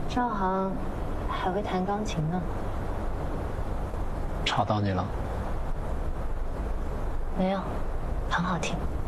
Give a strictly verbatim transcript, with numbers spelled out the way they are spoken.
赵航还会弹钢琴呢。 吵到你了？ 没有，很好听。